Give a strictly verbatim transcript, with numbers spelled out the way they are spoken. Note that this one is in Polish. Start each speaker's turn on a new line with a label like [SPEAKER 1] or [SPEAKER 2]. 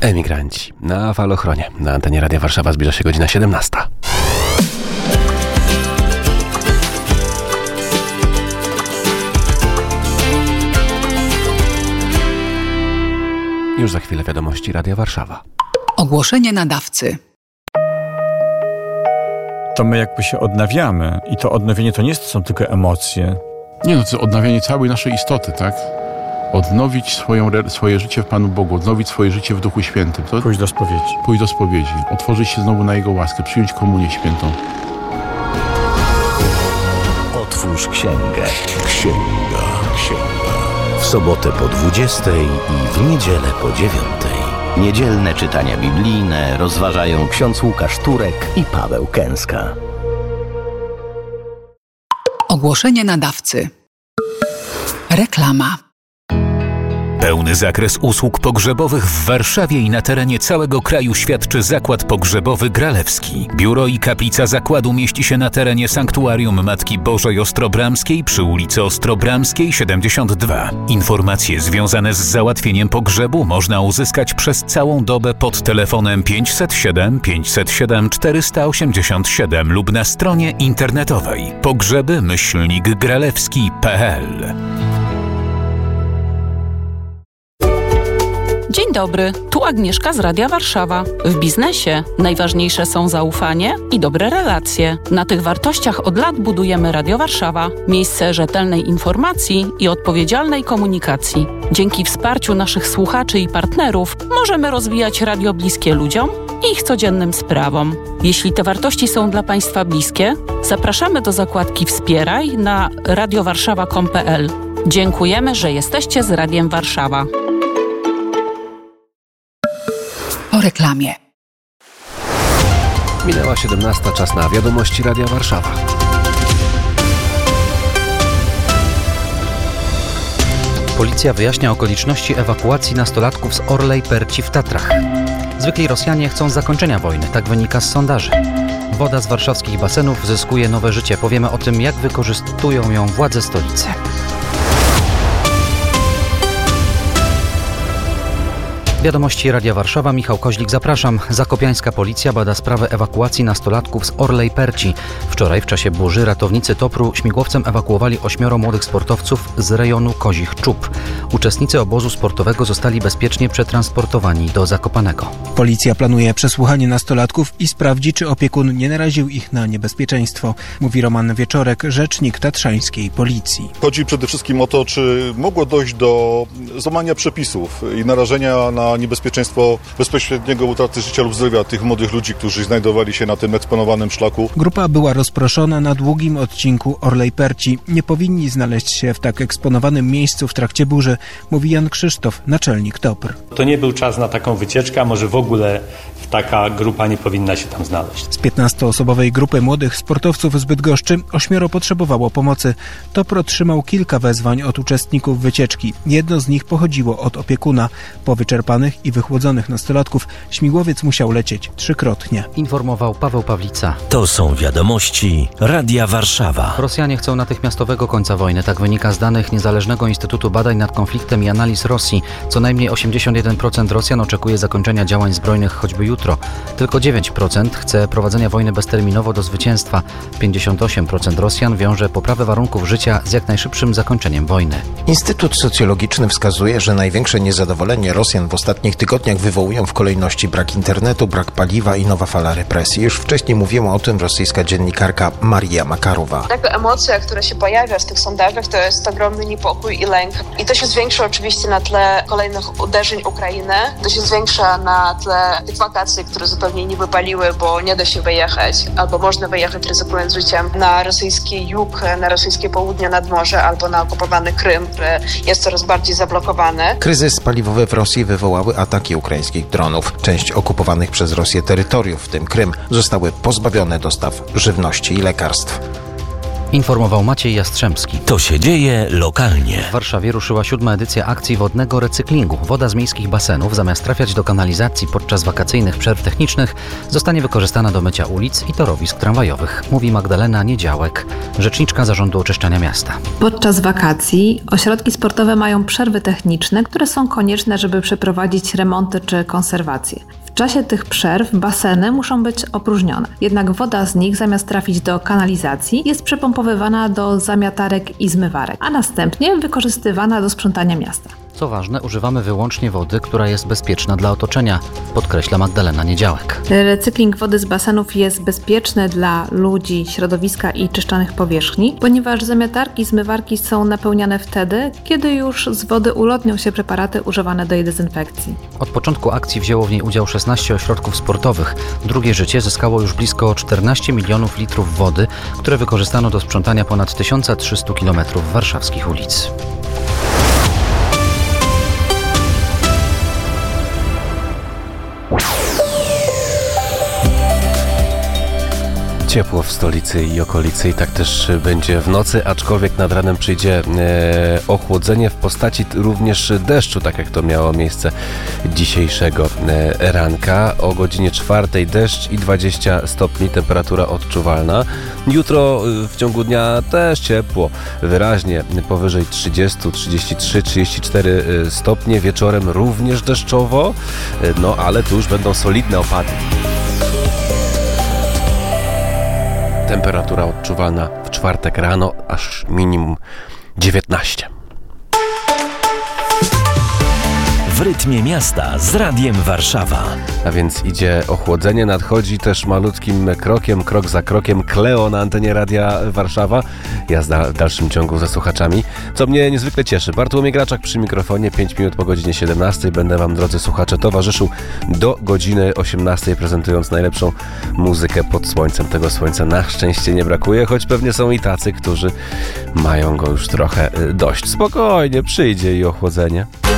[SPEAKER 1] Emigranci na Falochronie. Na antenie Radia Warszawa zbliża się godzina siedemnasta. Już za chwilę wiadomości Radia Warszawa.
[SPEAKER 2] Ogłoszenie nadawcy.
[SPEAKER 3] To my jakby się odnawiamy i to odnowienie to nie są tylko emocje.
[SPEAKER 4] Nie no, to odnawianie całej naszej istoty, tak? Odnowić swoją, swoje życie w Panu Bogu, odnowić swoje życie w Duchu Świętym. To
[SPEAKER 3] pójść do spowiedzi.
[SPEAKER 4] Pójść do spowiedzi, otworzyć się znowu na Jego łaskę, przyjąć komunię świętą.
[SPEAKER 5] Otwórz księgę. Księga, księga. W sobotę po dwudziestej i w niedzielę po dziewiątej. Niedzielne czytania biblijne rozważają ksiądz Łukasz Turek i Paweł Kęska.
[SPEAKER 2] Ogłoszenie nadawcy. Reklama.
[SPEAKER 6] Pełny zakres usług pogrzebowych w Warszawie i na terenie całego kraju świadczy Zakład Pogrzebowy Gralewski. Biuro i kaplica zakładu mieści się na terenie Sanktuarium Matki Bożej Ostrobramskiej przy ulicy Ostrobramskiej siedemdziesiąt dwa. Informacje związane z załatwieniem pogrzebu można uzyskać przez całą dobę pod telefonem pięćset siedem pięćset siedem czterysta osiemdziesiąt siedem lub na stronie internetowej pogrzeby myślnik gralewski kropka p l.
[SPEAKER 7] Dzień dobry, tu Agnieszka z Radia Warszawa. W biznesie najważniejsze są zaufanie i dobre relacje. Na tych wartościach od lat budujemy Radio Warszawa. Miejsce rzetelnej informacji i odpowiedzialnej komunikacji. Dzięki wsparciu naszych słuchaczy i partnerów możemy rozwijać radio bliskie ludziom i ich codziennym sprawom. Jeśli te wartości są dla Państwa bliskie, zapraszamy do zakładki Wspieraj na radiowarszawa kropka com kropka p l. Dziękujemy, że jesteście z Radiem Warszawa.
[SPEAKER 2] Po reklamie.
[SPEAKER 1] Minęła siedemnasta, czas na wiadomości Radia Warszawa.
[SPEAKER 8] Policja wyjaśnia okoliczności ewakuacji nastolatków z Orlej Perci w Tatrach. Zwykli Rosjanie chcą zakończenia wojny, tak wynika z sondaży. Woda z warszawskich basenów zyskuje nowe życie. Powiemy o tym, jak wykorzystują ją władze stolicy. Wiadomości Radia Warszawa, Michał Koźlik, zapraszam. Zakopiańska policja bada sprawę ewakuacji nastolatków z Orlej Perci. Wczoraj w czasie burzy ratownicy Topru śmigłowcem ewakuowali ośmioro młodych sportowców z rejonu Kozich Czub. Uczestnicy obozu sportowego zostali bezpiecznie przetransportowani do Zakopanego.
[SPEAKER 9] Policja planuje przesłuchanie nastolatków i sprawdzi, czy opiekun nie naraził ich na niebezpieczeństwo, mówi Roman Wieczorek, rzecznik tatrzańskiej policji.
[SPEAKER 10] Chodzi przede wszystkim o to, czy mogło dojść do złamania przepisów i narażenia na niebezpieczeństwo bezpośredniego utraty życia lub zdrowia tych młodych ludzi, którzy znajdowali się na tym eksponowanym szlaku.
[SPEAKER 9] Grupa była rozproszona na długim odcinku Orlej Perci. Nie powinni znaleźć się w tak eksponowanym miejscu w trakcie burzy, mówi Jan Krzysztof, naczelnik Topr.
[SPEAKER 11] To nie był czas na taką wycieczkę, a może w ogóle taka grupa nie powinna się tam znaleźć.
[SPEAKER 9] Z piętnastoosobowej grupy młodych sportowców z Bydgoszczy ośmioro potrzebowało pomocy. Topr otrzymał kilka wezwań od uczestników wycieczki. Jedno z nich pochodziło od opiekuna. Po wyczerpanych i wychłodzonych nastolatków śmigłowiec musiał lecieć trzykrotnie.
[SPEAKER 8] Informował Paweł Pawlica.
[SPEAKER 5] To są wiadomości Radia Warszawa.
[SPEAKER 8] Rosjanie chcą natychmiastowego końca wojny. Tak wynika z danych Niezależnego Instytutu Badań nad Konfliktem i Analiz Rosji. Co najmniej osiemdziesiąt jeden procent Rosjan oczekuje zakończenia działań zbrojnych choćby jutro. Tylko dziewięć procent chce prowadzenia wojny bezterminowo do zwycięstwa. pięćdziesiąt osiem procent Rosjan wiąże poprawę warunków życia z jak najszybszym zakończeniem wojny.
[SPEAKER 12] Instytut Socjologiczny wskazuje, że największe niezadowolenie Rosjan w ostatnich tygodniach wywołują w kolejności brak internetu, brak paliwa i nowa fala represji. Już wcześniej mówiła o tym rosyjska dziennikarka Maria Makarowa.
[SPEAKER 13] Taka emocja, która się pojawia w tych sondażach, to jest ogromny niepokój i lęk. I to się zwiększa oczywiście na tle kolejnych uderzeń Ukrainy. To się zwiększa na tle tych wakacji, które zupełnie nie wypaliły, bo nie da się wyjechać, albo można wyjechać ryzykując życiem na rosyjski jug, na rosyjskie południe nad morze, albo na okupowany Krym, który jest coraz bardziej zablokowany.
[SPEAKER 12] Kryzys paliwowy w Rosji wywołały ataki ukraińskich dronów. Część okupowanych przez Rosję terytoriów, w tym Krym, zostały pozbawione dostaw żywności i lekarstw.
[SPEAKER 8] Informował Maciej Jastrzębski.
[SPEAKER 5] To się dzieje lokalnie.
[SPEAKER 8] W Warszawie ruszyła siódma edycja akcji wodnego recyklingu. Woda z miejskich basenów, zamiast trafiać do kanalizacji podczas wakacyjnych przerw technicznych, zostanie wykorzystana do mycia ulic i torowisk tramwajowych, mówi Magdalena Niedziałek, rzeczniczka Zarządu Oczyszczania Miasta.
[SPEAKER 14] Podczas wakacji ośrodki sportowe mają przerwy techniczne, które są konieczne, żeby przeprowadzić remonty czy konserwację. W czasie tych przerw baseny muszą być opróżnione. Jednak woda z nich zamiast trafić do kanalizacji jest przepompowywana do zamiatarek i zmywarek, a następnie wykorzystywana do sprzątania miasta.
[SPEAKER 8] Co ważne, używamy wyłącznie wody, która jest bezpieczna dla otoczenia, podkreśla Magdalena Niedziałek.
[SPEAKER 14] Recykling wody z basenów jest bezpieczny dla ludzi, środowiska i czyszczonych powierzchni, ponieważ zamiatarki i zmywarki są napełniane wtedy, kiedy już z wody ulotnią się preparaty używane do jej dezynfekcji.
[SPEAKER 8] Od początku akcji wzięło w niej udział szesnaście ośrodków sportowych. Drugie życie zyskało już blisko czternaście milionów litrów wody, które wykorzystano do sprzątania ponad tysiąc trzysta kilometrów warszawskich ulic.
[SPEAKER 1] Ciepło w stolicy i okolicy i tak też będzie w nocy, aczkolwiek nad ranem przyjdzie e, ochłodzenie w postaci również deszczu, tak jak to miało miejsce dzisiejszego e, ranka. O godzinie czwartej deszcz i dwadzieścia stopni, temperatura odczuwalna. Jutro w ciągu dnia też ciepło, wyraźnie powyżej trzydzieści, trzydzieści trzy, trzydzieści cztery stopnie, wieczorem również deszczowo, no ale tu już będą solidne opady. Temperatura odczuwalna w czwartek rano aż minimum dziewiętnaście.
[SPEAKER 5] W rytmie miasta z Radiem Warszawa.
[SPEAKER 1] A więc idzie ochłodzenie, nadchodzi też malutkim krokiem, krok za krokiem Kleo na antenie Radia Warszawa. Jazda w dalszym ciągu ze słuchaczami, co mnie niezwykle cieszy. Bartłomiej Graczak przy mikrofonie, pięć minut po godzinie siedemnastej. Będę Wam, drodzy słuchacze, towarzyszył do godziny osiemnastej, prezentując najlepszą muzykę pod słońcem. Tego słońca na szczęście nie brakuje, choć pewnie są i tacy, którzy mają go już trochę dość. Spokojnie, przyjdzie i ochłodzenie.